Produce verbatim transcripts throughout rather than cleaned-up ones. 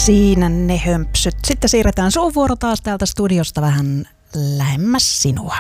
Siinä ne hömpsyt. Sitten siirretään suuvuoro taas täältä studiosta vähän lähemmäs sinua.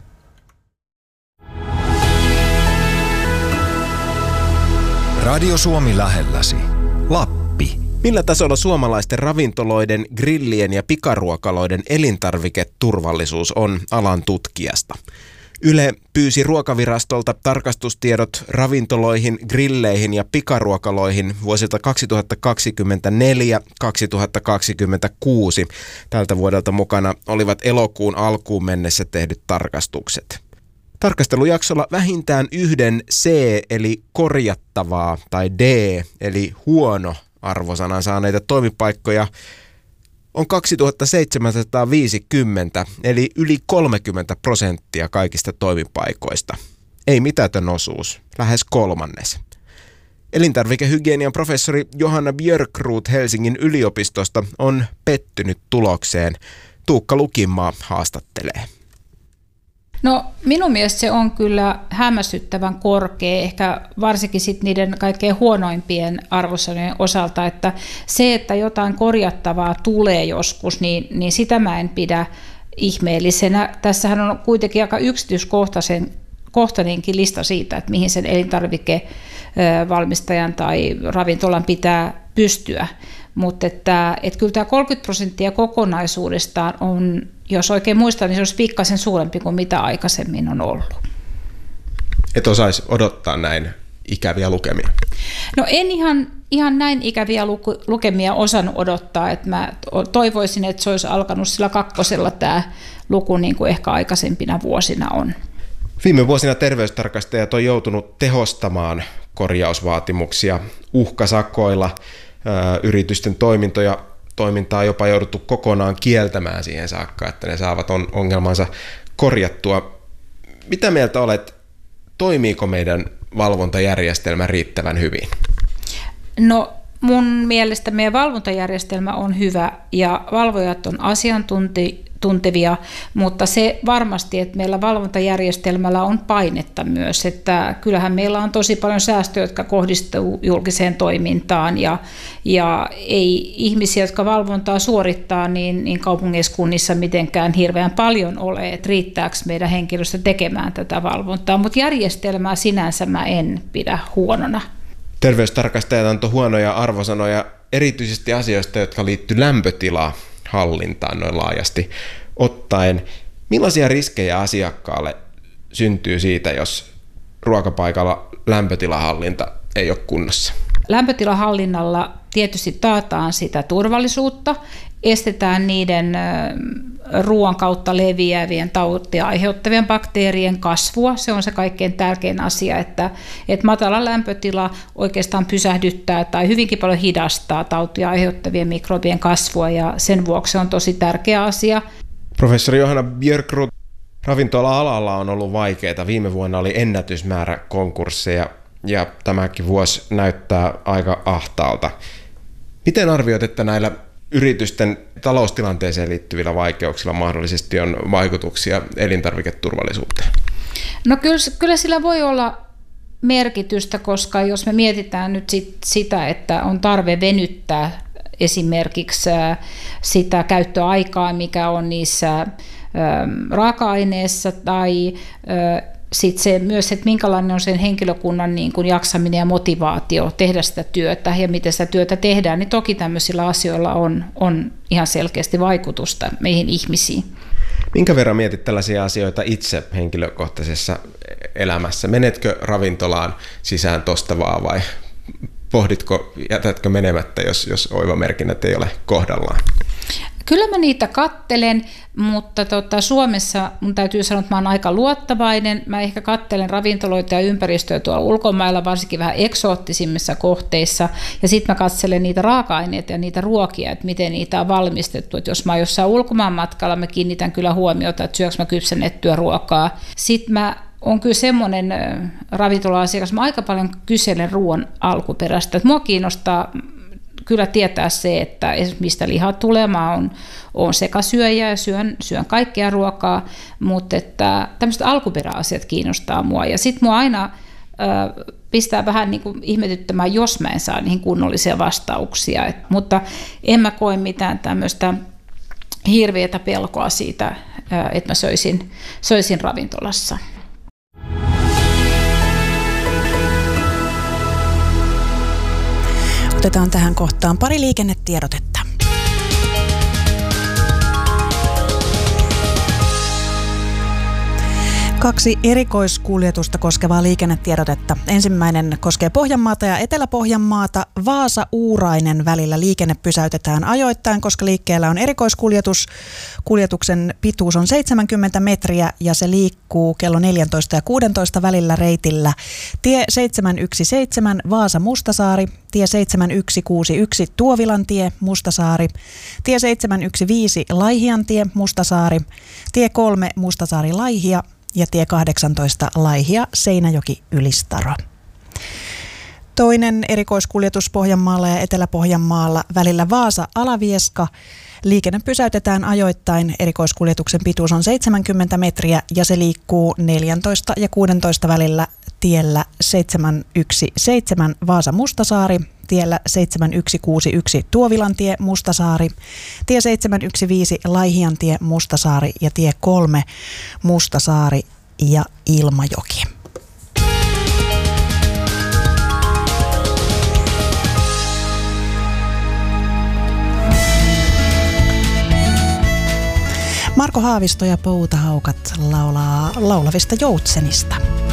Radio Suomi lähelläsi. Lappi. Millä tasolla suomalaisten ravintoloiden, grillien ja pikaruokaloiden elintarviketurvallisuus on alan tutkijasta? Yle pyysi Ruokavirastolta tarkastustiedot ravintoloihin, grilleihin ja pikaruokaloihin vuosilta kaksituhattakaksikymmentäneljä kaksituhattakaksikymmentäkuusi. Tältä vuodelta mukana olivat elokuun alkuun mennessä tehdyt tarkastukset. Tarkastelujaksolla vähintään yhden C eli korjattavaa tai D eli huono arvosanan saaneita toimipaikkoja on kaksituhattaseitsemänsataaviisikymmentä eli yli kolmekymmentä prosenttia kaikista toimipaikoista. Ei mitätön osuus, lähes kolmannes. Elintarvikehygienian professori Johanna Björkroth Helsingin yliopistosta on pettynyt tulokseen. Tuukka Lukinmaa haastattelee. No minun mielestä se on kyllä hämmästyttävän korkea, ehkä varsinkin sit niiden kaikkein huonoimpien arvosanojen osalta, että se, että jotain korjattavaa tulee joskus, niin, niin sitä mä en pidä ihmeellisenä. Tässähän on kuitenkin aika yksityiskohtaisen kohtainenkin lista siitä, että mihin sen elintarvikevalmistajan tai ravintolan pitää pystyä. Mutta että, että kyllä tämä kolmekymmentä prosenttia kokonaisuudestaan on, jos oikein muistan, niin se olisi pikkasen suurempi kuin mitä aikaisemmin on ollut. Et osaisi odottaa näin ikäviä lukemia? No en ihan, ihan näin ikäviä luku, lukemia osannut odottaa. Että mä toivoisin, että se olisi alkanut sillä kakkosella tämä luku niin kuin ehkä aikaisempina vuosina on. Viime vuosina terveystarkastajat on joutunut tehostamaan korjausvaatimuksia uhkasakoilla. Yritysten toimintoja, toimintaa on jopa jouduttu kokonaan kieltämään siihen saakka, että ne saavat on, ongelmansa korjattua. Mitä mieltä olet, toimiiko meidän valvontajärjestelmä riittävän hyvin? No mun mielestä meidän valvontajärjestelmä on hyvä ja valvojat on asiantuntevia, mutta se varmasti, että meillä valvontajärjestelmällä on painetta myös, että kyllähän meillä on tosi paljon säästöjä, jotka kohdistuu julkiseen toimintaan ja, ja ei ihmisiä, jotka valvontaa suorittaa, niin, niin kaupungeissa mitenkään hirveän paljon ole, että riittääkö meidän henkilöstö tekemään tätä valvontaa, mutta järjestelmää sinänsä mä en pidä huonona. Terveystarkastajat antoi huonoja arvosanoja erityisesti asioista, jotka liittyy lämpötilaan hallintaan noin laajasti ottaen. Millaisia riskejä asiakkaalle syntyy siitä, jos ruokapaikalla lämpötilahallinta ei ole kunnossa? Lämpötilahallinnalla tietysti taataan sitä turvallisuutta, estetään niiden ruoan kautta leviävien tautia aiheuttavien bakteerien kasvua. Se on se kaikkein tärkein asia, että, että matala lämpötila oikeastaan pysähdyttää tai hyvinkin paljon hidastaa tautia aiheuttavien mikrobien kasvua ja sen vuoksi se on tosi tärkeä asia. Professori Johanna Björkroth, ravintola-alalla on ollut vaikeaa. Viime vuonna oli ennätysmäärä konkursseja ja tämäkin vuosi näyttää aika ahtaalta. Miten arvioit, että näillä yritysten taloustilanteeseen liittyvillä vaikeuksilla mahdollisesti on vaikutuksia elintarviketurvallisuuteen? No kyllä, kyllä sillä voi olla merkitystä, koska jos me mietitään nyt sit sitä, että on tarve venyttää esimerkiksi sitä käyttöaikaa, mikä on niissä raaka-aineissa tai sitten se myös, että minkälainen on sen henkilökunnan niin kuin jaksaminen ja motivaatio tehdä sitä työtä ja miten sitä työtä tehdään, niin toki tämmöisillä asioilla on, on ihan selkeästi vaikutusta meihin ihmisiin. Minkä verran mietit tällaisia asioita itse henkilökohtaisessa elämässä? Menetkö ravintolaan sisään tosta vaan vai pohditko, jätätkö menemättä, jos, jos oivamerkinnät ei ole kohdallaan? Kyllä mä niitä kattelen, mutta tota, Suomessa mun täytyy sanoa, että mä oon aika luottavainen. Mä ehkä kattelen ravintoloita ja ympäristöä tuolla ulkomailla, varsinkin vähän eksoottisimmissa kohteissa. Ja sitten mä katselen niitä raaka-aineita ja niitä ruokia, että miten niitä on valmistettu. Et jos mä oon jossain ulkomaan matkalla, mä kiinnitän kyllä huomiota, että syöks mä kypsennettyä ruokaa. Sitten mä on kyllä semmoinen ravintola-asiakas, mä aika paljon kyselen ruoan alkuperästä. Et mua kiinnostaa kyllä tietää se, että mistä liha tulee. Mä oon, oon sekasyöjä ja syön, syön kaikkea ruokaa, mutta että tämmöiset alkuperäasiat kiinnostaa mua. Ja sitten mua aina äh, pistää vähän niin kuin ihmetyttämään, jos mä en saa niihin kunnollisia vastauksia. Et, mutta en mä koe mitään tämmöistä hirveätä pelkoa siitä, että mä söisin, söisin ravintolassa. Otetaan tähän kohtaan pari liikennetiedotetta. Kaksi erikoiskuljetusta koskevaa liikennetiedotetta. Ensimmäinen koskee Pohjanmaata ja Etelä-Pohjanmaata. Vaasa-Uurainen välillä liikenne pysäytetään ajoittain, koska liikkeellä on erikoiskuljetus. Kuljetuksen pituus on seitsemänkymmentä metriä ja se liikkuu kello neljätoista ja kuusitoista välillä reitillä. Tie seitsemän yksi seitsemän Vaasa-Mustasaari, tie seitsemän yksi kuusi yksi Tuovilantie, Mustasaari, tie seitsemän yksi viisi Laihiantie, Mustasaari, tie kolme Mustasaari-Laihia ja tie kahdeksantoista Laihia, Seinäjoki, Ylistaro. Toinen erikoiskuljetus Pohjanmaalla ja Etelä-Pohjanmaalla välillä Vaasa-Alavieska. Liikenne pysäytetään ajoittain. Erikoiskuljetuksen pituus on seitsemänkymmentä metriä ja se liikkuu neljätoista ja kuusitoista välillä tiellä seitsemän yksi seitsemän Vaasa-Mustasaari, tiellä seitsemän yksi kuusi yksi Tuovilantie, Mustasaari, tie seitsemän yksi viisi Laihiantie, Mustasaari ja tie kolme Mustasaari ja Ilmajoki. Marko Haavisto ja Poutahaukat laulaa laulavista joutsenista.